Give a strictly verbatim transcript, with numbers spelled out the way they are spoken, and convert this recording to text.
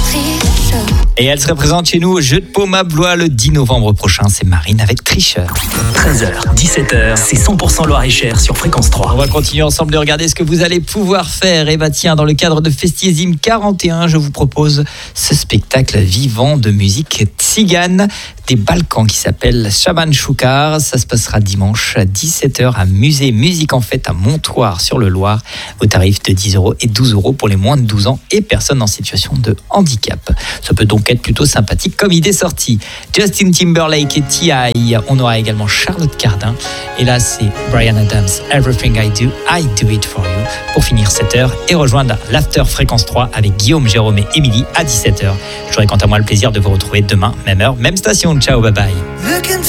Et elle se représente chez nous au Jeu de Paume à Blois le dix novembre prochain. C'est Marine avec Tricheur. treize heures, dix-sept heures, c'est cent pour cent Loir-et-Cher sur Fréquence trois. On va continuer ensemble de regarder ce que vous allez pouvoir faire. Et bah tiens, dans le cadre de Festiésime quarante et un, je vous propose ce spectacle vivant de musique tzigane des Balkans qui s'appelle Shaban Choukar. Ça se passera dimanche à dix-sept heures à Musée Musique en Fête à Montoire sur le Loir, au tarif de dix euros et douze euros pour les moins de douze ans et personnes en situation de handicap. Ça peut donc être plutôt sympathique comme idée sortie. Justin Timberlake et T I. On aura également Charlotte Cardin. Et là, c'est Bryan Adams, Everything I Do, I Do It For You. Pour finir cette heure et rejoindre l'After Fréquence trois avec Guillaume, Jérôme et Émilie à dix-sept heures. J'aurai quant à moi le plaisir de vous retrouver demain, même heure, même station. Ciao, bye bye.